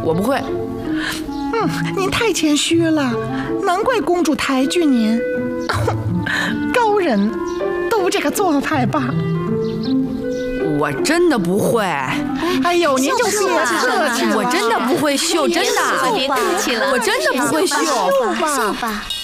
我不会。 您太谦虚了，难怪公主抬举您。高人都这个做派吧？ 我真的不会。 哎呦，您就别客气了， 我真的不会绣，真的。 别客气了， 我真的不会绣。 绣吧。